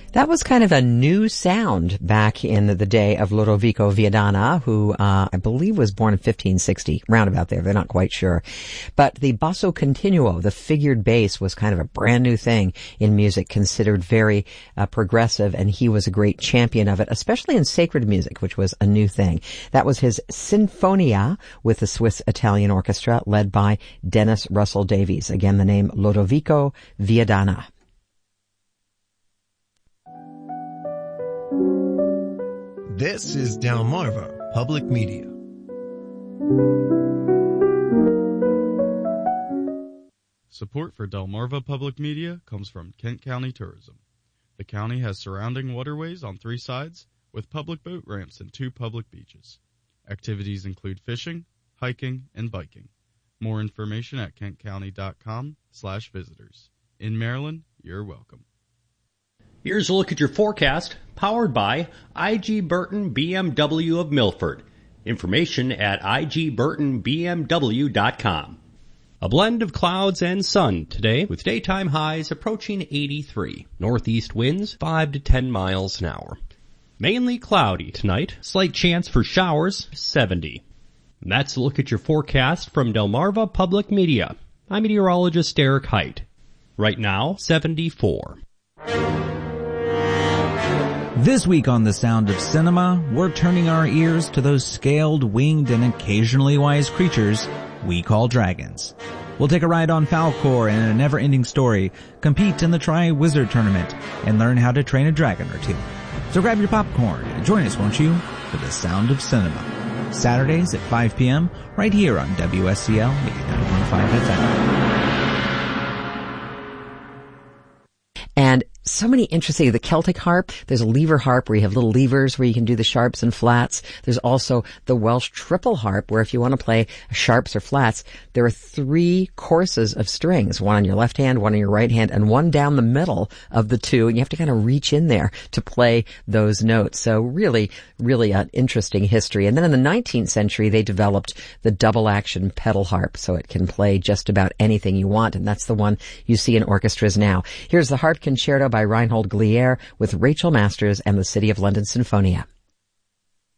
That was kind of a new sound back in the day of Lodovico Viadana, who I believe was born in 1560, roundabout there. They're not quite sure. But the basso continuo, the figured bass, was kind of a brand new thing in music, considered very progressive, and he was a great champion of it, especially in sacred music, which was a new thing. That was his Sinfonia with the Swiss-Italian Orchestra, led by Dennis Russell Davies. Again, the name Lodovico Viadana. This is Delmarva Public Media. Support for Delmarva Public Media comes from Kent County Tourism. The county has surrounding waterways on 3 sides with public boat ramps and 2 public beaches. Activities include fishing, hiking, and biking. More information at kentcounty.com/visitors. In Maryland, you're welcome. Here's a look at your forecast, powered by I.G. Burton BMW of Milford. Information at igburtonbmw.com. A blend of clouds and sun today, with daytime highs approaching 83. Northeast winds 5 to 10 miles an hour. Mainly cloudy tonight. Slight chance for showers, 70. And that's a look at your forecast from Delmarva Public Media. I'm meteorologist Eric Height. Right now, 74. This week on The Sound of Cinema, we're turning our ears to those scaled, winged, and occasionally wise creatures we call dragons. We'll take a ride on Falkor and a never-ending story, compete in the Tri-Wizard Tournament, and learn how to train a dragon or two. So grab your popcorn and join us, won't you, for The Sound of Cinema. Saturdays at 5 p.m. right here on WSCL 89.5 FM. And so many interesting, the Celtic harp, there's a lever harp where you have little levers where you can do the sharps and flats. There's also the Welsh triple harp where if you want to play sharps or flats, there are 3 courses of strings, one on your left hand, one on your right hand, and one down the middle of the 2, and you have to kind of reach in there to play those notes. So really, really an interesting history. And then in the 19th century, they developed the double action pedal harp, so it can play just about anything you want, and that's the one you see in orchestras now. Here's the Harp Concerto by Reinhold Glier with Rachel Masters and the City of London Sinfonia.